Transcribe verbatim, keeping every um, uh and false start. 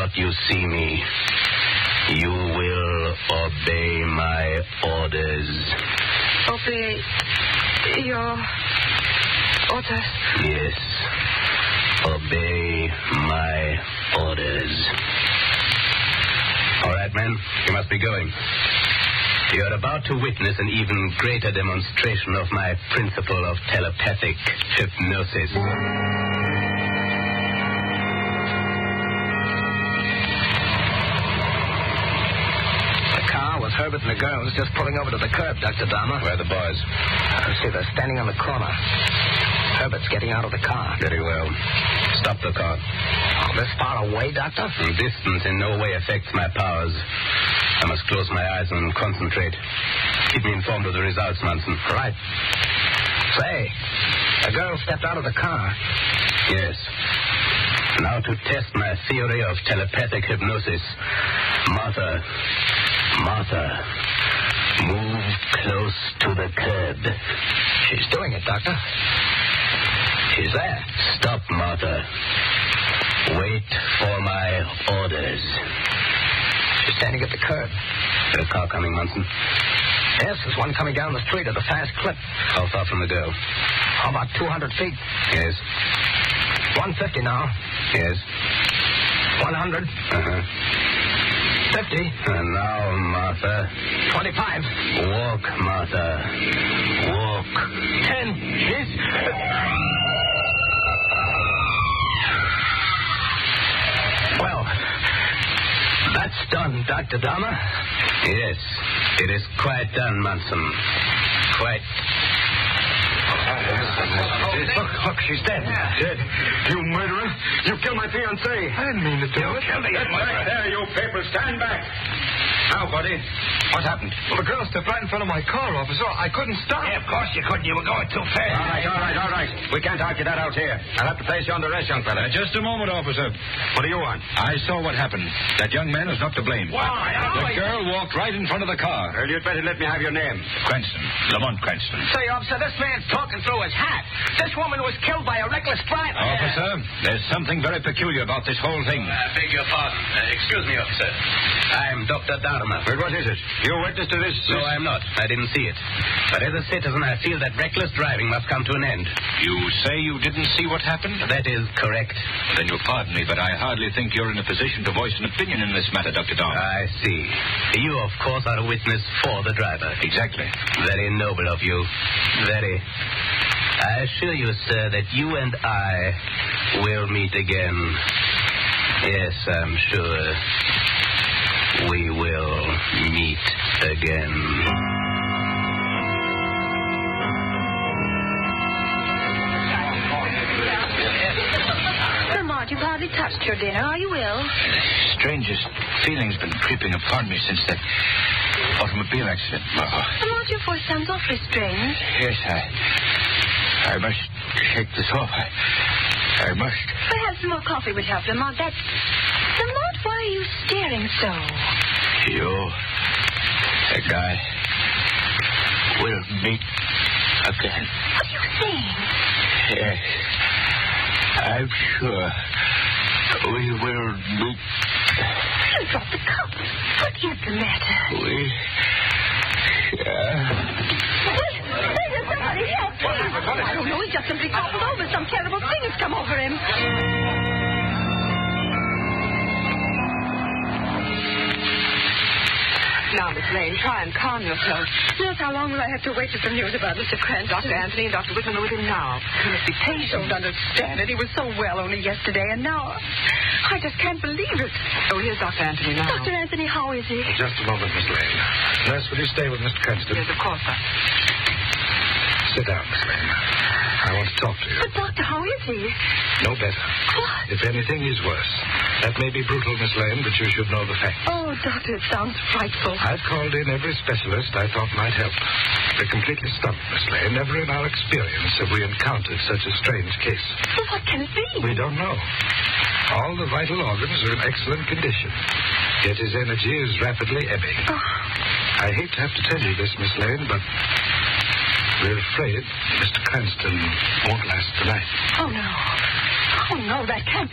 not you see me, you will obey my orders. Obey your orders? Yes. Obey my orders. All right, men, you must be going. You are about to witness an even greater demonstration of my principle of telepathic hypnosis. Herbert and the girls just pulling over to the curb, Doctor Dahmer. Where are the boys? I see they're standing on the corner. Herbert's getting out of the car. Very well. Stop the car. Oh, this far away, Doctor? Distance in no way affects my powers. I must close my eyes and concentrate. Keep me informed of the results, Munson. Right. Say, the girl stepped out of the car. Yes. Now to test my theory of telepathic hypnosis. Martha... Martha, move close to the curb. She's doing it, Doctor. She's there. Stop, Martha. Wait for my orders. She's standing at the curb. Is there a car coming, Munson? Yes, there's one coming down the street at a fast clip. How far from the girl? How about two hundred feet? Yes. one fifty now. Yes. one hundred. Uh-huh. fifty. And now, Martha. twenty-five. Walk, Martha. Walk. ten. Yes. Well, that's done, Doctor Dahmer. Yes, it is quite done, Munson. Quite. Look, look, she's dead. Dead? You murderer! You killed my fiancée. I didn't mean to do it. Killed the Get back there, you people. Stand back. Now, buddy, what happened? Well, the girl stepped right in front of my car, officer. I couldn't stop. Yeah, of course you couldn't. You were going too fast. All right, all right, all right. We can't argue that out here. I'll have to place you under arrest, young fella. Uh, just a moment, officer. What do you want? I saw what happened. That young man is not to blame. Why? The girl walked right in front of the car. Well, you'd better let me have your name. Cranston. Lamont Cranston. Say, officer, this man's talking through his hat. This woman was killed by a reckless driver. Officer, there's something very peculiar about this whole thing. I beg your pardon. Uh, excuse me, officer. I'm Doctor Dahmer. Well, what is it? You witness to this? No, this... I'm not. I didn't see it. But as a citizen, I feel that reckless driving must come to an end. You say you didn't see what happened? That is correct. Then you'll pardon me, but I hardly think you're in a position to voice an opinion in this matter, Doctor Dahmer. I see. You, of course, are a witness for the driver. Exactly. Very noble of you. Very. I assure you, sir, that you and I will meet again. Yes, I'm sure. We will meet again. Lamont, you've hardly touched your dinner. Are you ill? Strangest feeling's been creeping upon me since that automobile accident. Oh. Lamont, your voice sounds awfully strange. Yes, I... I must shake this off. I... I must... Perhaps some more coffee would help, Lamont. That's... Lamont, why are you staring so? You and I will meet again. What are you saying? Yes. I'm sure we will meet. You dropped the cup. What is the matter? We shall. Please, somebody help me. I don't know. He's just simply toppled over. Some terrible thing has come over him. Now, Miss Lane, try and calm yourself. Nurse, how long will I have to wait for some news about Mister Cranston? Doctor Anthony and Doctor Whitman are with him now. You must be I patient. don't understand it. He was so well only yesterday, and now I just can't believe it. Oh, here's Doctor Anthony now. Doctor Anthony, how is he? Just a moment, Miss Lane. Nurse, will you stay with Mister Cranston? Yes, of course, Doctor. Sit down, Miss Lane. I want to talk to you. But, Doctor, how is he? No better. What? If anything, he's worse. That may be brutal, Miss Lane, but you should know the facts. Oh, Doctor, it sounds frightful. I've called in every specialist I thought might help. They're completely stumped, Miss Lane. Never in our experience have we encountered such a strange case. Well, what can it be? We don't know. All the vital organs are in excellent condition. Yet his energy is rapidly ebbing. Oh. I hate to have to tell you this, Miss Lane, but we're afraid Mister Cranston won't last the night. Oh, no. Oh, no, that can't be.